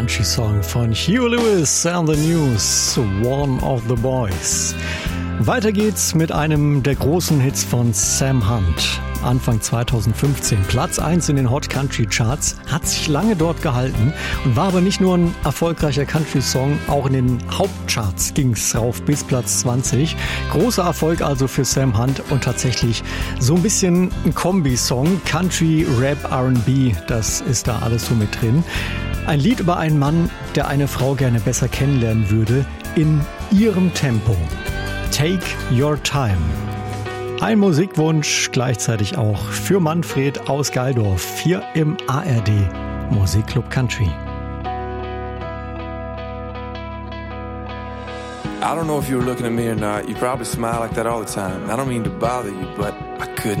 Country-Song von Huey Lewis and the News, One of the Boys. Weiter geht's mit einem der großen Hits von Sam Hunt. Anfang 2015 Platz 1 in den Hot Country Charts, hat sich lange dort gehalten und war aber nicht nur ein erfolgreicher Country-Song, auch in den Hauptcharts ging's rauf bis Platz 20. Großer Erfolg also für Sam Hunt und tatsächlich so ein bisschen ein Kombi-Song, Country, Rap, R&B, das ist da alles so mit drin. Ein Lied über einen Mann, der eine Frau gerne besser kennenlernen würde, in ihrem Tempo. Take Your Time. Ein Musikwunsch gleichzeitig auch für Manfred aus Geildorf, hier im ARD Musikclub Country. I don't know if you were looking at me or not. You probably smile like that all the time. I don't mean to bother you, but I couldn't